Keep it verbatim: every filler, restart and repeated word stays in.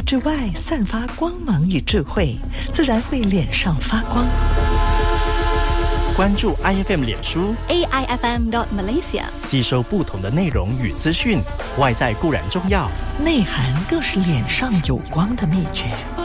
之外散发光芒与智慧，自然会脸上发光。 关注 I F M 脸书 A I F M dot Malaysia， 吸收不同的内容与资讯。外在固然重要， 内涵更是脸上有光的秘诀。